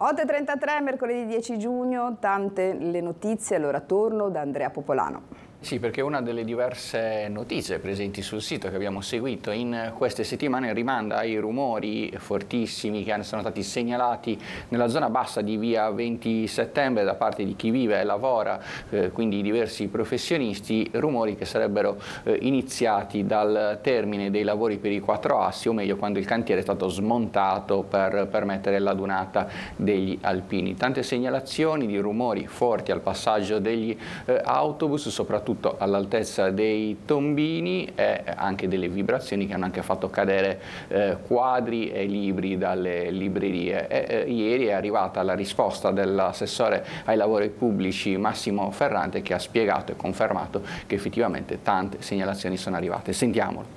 8:33, mercoledì 10 giugno, tante le notizie, allora torno da Andrea Popolano. Sì, perché una delle diverse notizie presenti sul sito che abbiamo seguito in queste settimane rimanda ai rumori fortissimi che sono stati segnalati nella zona bassa di via 20 settembre da parte di chi vive e lavora, quindi diversi professionisti, rumori che sarebbero iniziati dal termine dei lavori per i 4 assi, o meglio quando il cantiere è stato smontato per permettere l'adunata degli alpini. Tante segnalazioni di rumori forti al passaggio degli autobus, soprattutto all'altezza dei tombini, e anche delle vibrazioni che hanno anche fatto cadere quadri e libri dalle librerie. Ieri è arrivata la risposta dell'assessore ai lavori pubblici Massimo Ferrante, che ha spiegato e confermato che effettivamente tante segnalazioni sono arrivate. Sentiamolo.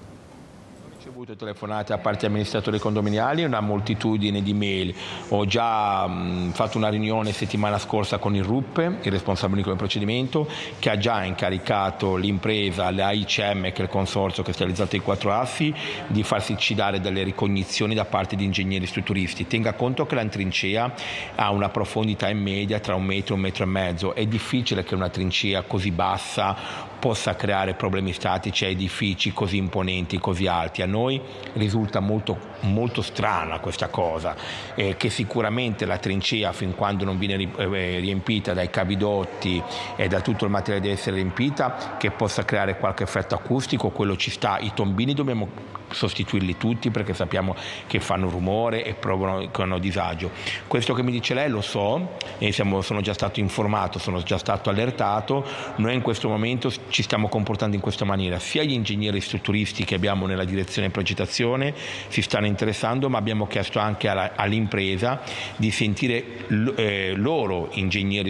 Ho ricevuto telefonate da parte amministratori condominiali e una moltitudine di mail. Ho già fatto una riunione settimana scorsa con il RUP, il responsabile del procedimento, che ha già incaricato l'impresa, l'AICM, che è il consorzio che sta realizzando i 4 assi, di farsi dare delle ricognizioni da parte di ingegneri strutturisti. Tenga conto che la trincea ha una profondità in media tra 1 metro e 1,5 metri. È difficile che una trincea così bassa possa creare problemi statici a edifici così imponenti, così alti. A noi risulta molto strana questa cosa, che sicuramente la trincea, fin quando non viene riempita dai cavidotti e da tutto il materiale deve essere riempita, che possa creare qualche effetto acustico, quello ci sta. I tombini dobbiamo sostituirli tutti perché sappiamo che fanno rumore e provocano disagio. Questo che mi dice lei lo so, e sono già stato informato, sono già stato allertato. Noi in questo momento ci stiamo comportando in questa maniera, sia gli ingegneri strutturisti che abbiamo nella direzione progettazione si stanno interessando, ma abbiamo chiesto anche all'impresa di sentire loro ingegneri